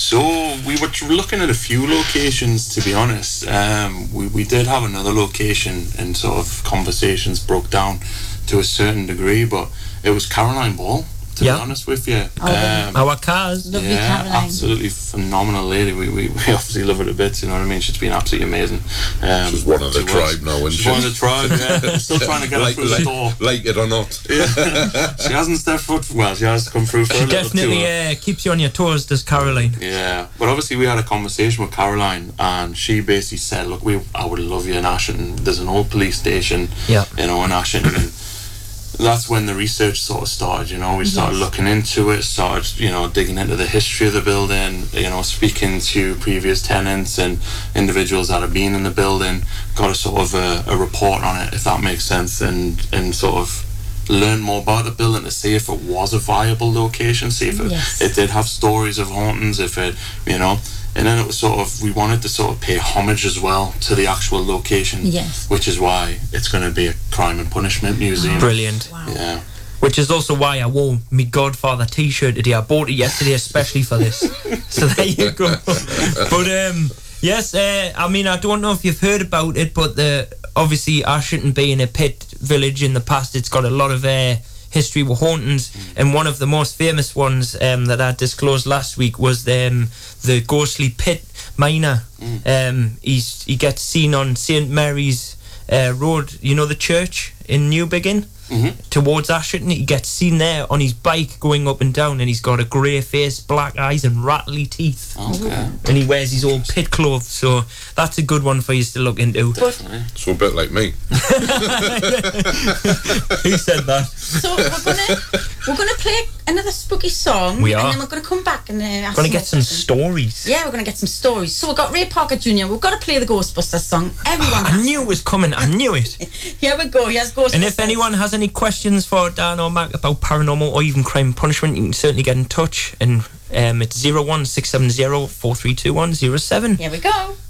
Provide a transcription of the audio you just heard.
So we were looking at a few locations, to be honest. We did have another location, and sort of conversations broke down to a certain degree, but it was Caroline Ball, to be honest with you. Our cars. Lovely Yeah, Caroline. absolutely phenomenal lady. We obviously love her to bits, you know what I mean? She's been absolutely amazing. She's one of the tribe now, isn't she? She's one of the tribe, yeah. I'm still trying to get her through the door. Like it or not. Yeah. She hasn't stepped foot, well, she has come through for a She little definitely keeps you on your toes, does Caroline. Yeah, but obviously we had a conversation with Caroline, and she basically said, look, I would love you in Ashington. There's an old police station, in Ashington, and that's when the research sort of started, you know. We started looking into it, started, you know, digging into the history of the building, you know, speaking to previous tenants and individuals that have been in the building, got a sort of a report on it, if that makes sense, and sort of learn more about the building to see if it was a viable location, see if it did have stories of hauntings, if it, you know. And then it was sort of, we wanted to sort of pay homage as well to the actual location, which is why it's going to be a crime and punishment museum. Brilliant. Wow. Yeah. Which is also why I wore my Godfather t-shirt today. I bought it yesterday especially for this. So there you go. But yes, I mean, I don't know if you've heard about it, but obviously Ashington being a pit village in the past, it's got a lot of history with hauntings, and one of the most famous ones that I disclosed last week was the ghostly pit miner. He gets seen on St Mary's Road, you know, the church in Newbiggin, towards Ashington. He gets seen there on his bike going up and down, and he's got a grey face, black eyes and rattly teeth. Okay. And he wears his old pit clothes, so that's a good one for you to look into. Definitely. So a bit like me. Who said that? So we're gonna play another spooky song. We are. And then we're gonna come back and We're going to get some stories. Yeah, we're gonna get some stories. So we've got Ray Parker Jr. We've got to play the Ghostbusters song. Everyone I knew it was coming. I knew it. Here we go. Here's Ghostbusters. And if anyone has any questions for Dan or Mac about paranormal or even crime and punishment, you can certainly get in touch. And it's 01670 432107. Here we go.